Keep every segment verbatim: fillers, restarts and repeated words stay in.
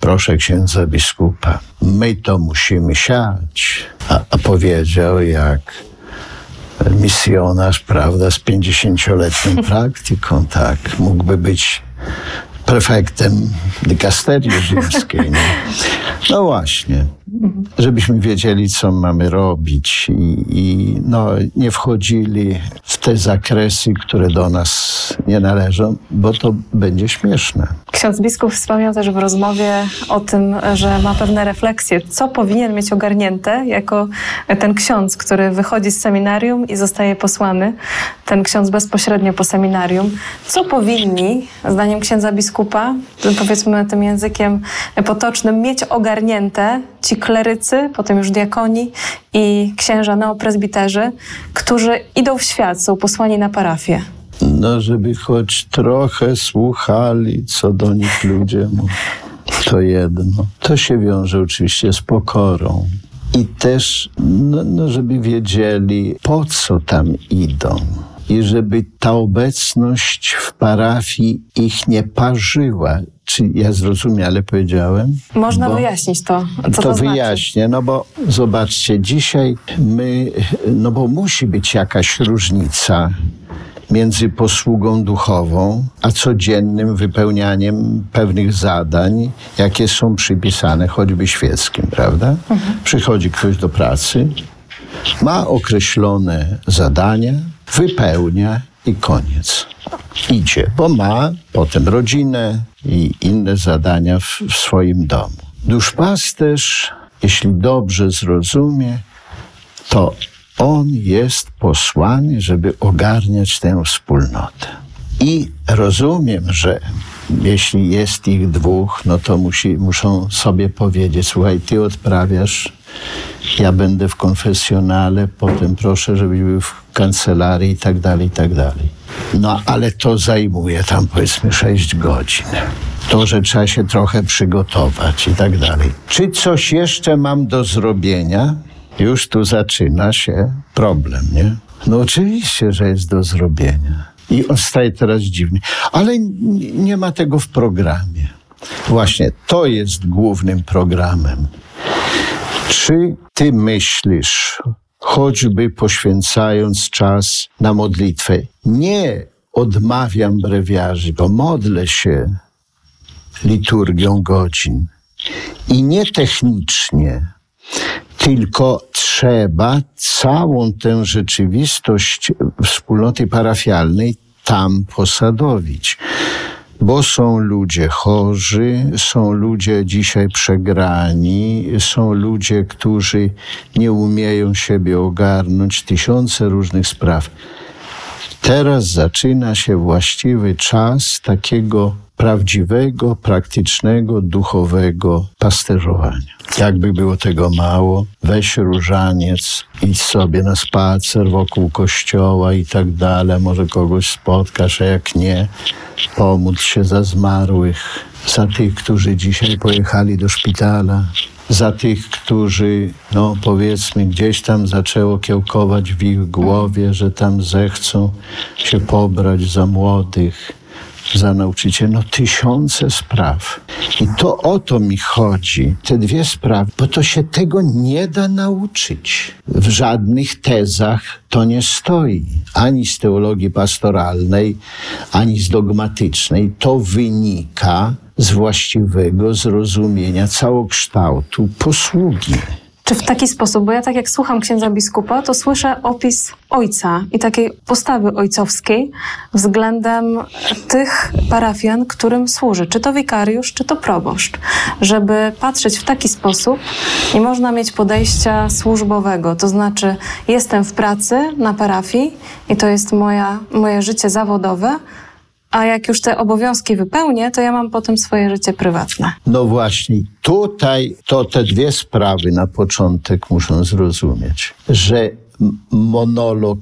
proszę księdza biskupa, my to musimy siać. A, a powiedział jak misjonarz, prawda, z pięćdziesięcioletnią praktyką, tak, mógłby być prefektem dykasterii rzymskiej. Nie? No właśnie, żebyśmy wiedzieli, co mamy robić i, i no, nie wchodzili w te zakresy, które do nas nie należą, bo to będzie śmieszne. Ksiądz biskup wspomniał też w rozmowie o tym, że ma pewne refleksje, co powinien mieć ogarnięte jako ten ksiądz, który wychodzi z seminarium i zostaje posłany, ten ksiądz bezpośrednio po seminarium. Co powinni, zdaniem księdza biskupa, powiedzmy tym językiem potocznym, mieć ogarnięte ci klerycy, potem już diakoni i księża neoprezbiterzy, którzy idą w świat, są posłani na parafię? No, żeby choć trochę słuchali, co do nich ludzie mówią. To jedno. To się wiąże oczywiście z pokorą. I też, no, no, żeby wiedzieli, po co tam idą. I żeby ta obecność w parafii ich nie parzyła. Czy ja zrozumiale powiedziałem? Można bo wyjaśnić to, co to, to znaczy. wyjaśnię, no bo zobaczcie, dzisiaj my, no bo musi być jakaś różnica między posługą duchową, a codziennym wypełnianiem pewnych zadań, jakie są przypisane choćby świeckim, prawda? Mhm. Przychodzi ktoś do pracy, ma określone zadania, wypełnia i koniec. Idzie, bo ma potem rodzinę i inne zadania w, w swoim domu. Duszpasterz, jeśli dobrze zrozumie, to on jest posłany, żeby ogarniać tę wspólnotę. I rozumiem, że jeśli jest ich dwóch, no to musi, muszą sobie powiedzieć, słuchaj, ty odprawiasz, ja będę w konfesjonale, potem proszę, żebyś był w kancelarii i tak dalej, i tak dalej. No, ale to zajmuje tam powiedzmy sześć godzin. To, że trzeba się trochę przygotować i tak dalej. Czy coś jeszcze mam do zrobienia? Już tu zaczyna się problem, nie? No oczywiście, że jest do zrobienia. I on staje teraz dziwny. Ale nie ma tego w programie. Właśnie, to jest głównym programem. Czy ty myślisz, choćby poświęcając czas na modlitwę, nie odmawiam brewiarzy, bo modlę się liturgią godzin i nie technicznie, tylko trzeba całą tę rzeczywistość wspólnoty parafialnej tam posadowić. Bo są ludzie chorzy, są ludzie dzisiaj przegrani, są ludzie, którzy nie umieją siebie ogarnąć, tysiące różnych spraw. Teraz zaczyna się właściwy czas takiego prawdziwego, praktycznego, duchowego pasterzowania. Jakby było tego mało, weź różaniec, idź sobie na spacer wokół kościoła i tak dalej, może kogoś spotkasz, a jak nie, pomódl się za zmarłych, za tych, którzy dzisiaj pojechali do szpitala, za tych, którzy, no powiedzmy, gdzieś tam zaczęło kiełkować w ich głowie, że tam zechcą się pobrać za młodych, za nauczycieli, no tysiące spraw. I to o to mi chodzi, te dwie sprawy, bo to się tego nie da nauczyć. W żadnych tezach to nie stoi. Ani z teologii pastoralnej, ani z dogmatycznej. To wynika z właściwego zrozumienia całokształtu posługi. Czy w taki sposób, bo ja tak jak słucham księdza biskupa, to słyszę opis ojca i takiej postawy ojcowskiej względem tych parafian, którym służy. Czy to wikariusz, czy to proboszcz. Żeby patrzeć w taki sposób, nie można mieć podejścia służbowego. To znaczy, jestem w pracy na parafii i to jest moja, moje życie zawodowe, a jak już te obowiązki wypełnię, to ja mam potem swoje życie prywatne. No właśnie, tutaj to te dwie sprawy na początek muszą zrozumieć, że monolog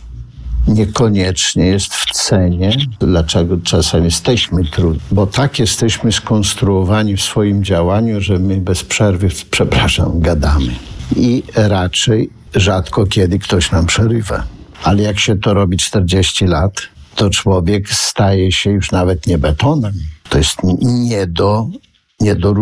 niekoniecznie jest w cenie. Dlaczego czasem jesteśmy trudni? Bo tak jesteśmy skonstruowani w swoim działaniu, że my bez przerwy, przepraszam, gadamy. I raczej rzadko kiedy ktoś nam przerywa. Ale jak się to robi czterdzieści lat, to człowiek staje się już nawet nie betonem. To jest nie do, nie do